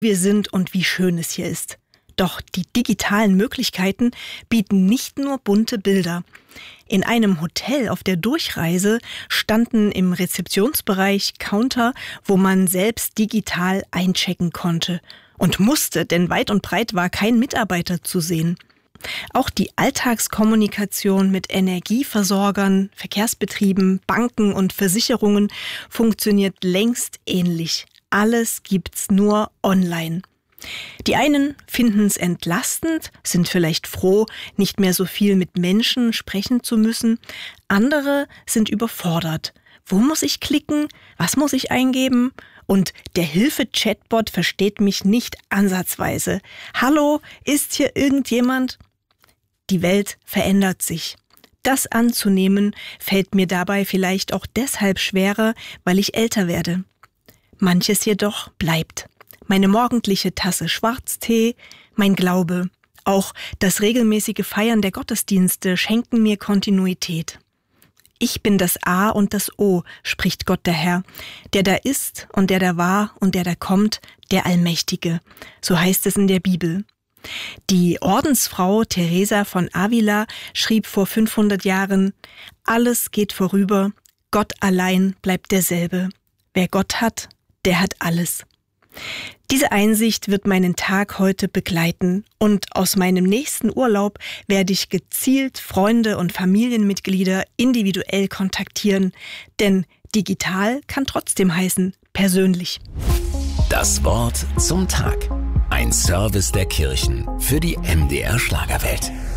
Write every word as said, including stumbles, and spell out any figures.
wir sind und wie schön es hier ist. Doch die digitalen Möglichkeiten bieten nicht nur bunte Bilder. In einem Hotel auf der Durchreise standen im Rezeptionsbereich Counter, wo man selbst digital einchecken konnte und musste, denn weit und breit war kein Mitarbeiter zu sehen. Auch die Alltagskommunikation mit Energieversorgern, Verkehrsbetrieben, Banken und Versicherungen funktioniert längst ähnlich. Alles gibt's nur online. Die einen finden es entlastend, sind vielleicht froh, nicht mehr so viel mit Menschen sprechen zu müssen. Andere sind überfordert. Wo muss ich klicken? Was muss ich eingeben? Und der Hilfe-Chatbot versteht mich nicht ansatzweise. Hallo, ist hier irgendjemand? Die Welt verändert sich. Das anzunehmen, fällt mir dabei vielleicht auch deshalb schwerer, weil ich älter werde. Manches jedoch bleibt. Meine morgendliche Tasse Schwarztee, mein Glaube. Auch das regelmäßige Feiern der Gottesdienste schenken mir Kontinuität. Ich bin das A und das O, spricht Gott der Herr, der da ist und der da war und der da kommt, der Allmächtige. So heißt es in der Bibel. Die Ordensfrau Teresa von Avila schrieb vor fünfhundert Jahren: Alles geht vorüber, Gott allein bleibt derselbe. Wer Gott hat, der hat alles. Diese Einsicht wird meinen Tag heute begleiten und aus meinem nächsten Urlaub werde ich gezielt Freunde und Familienmitglieder individuell kontaktieren, denn digital kann trotzdem heißen persönlich. Das Wort zum Tag. Ein Service der Kirchen für die M D R Schlagerwelt.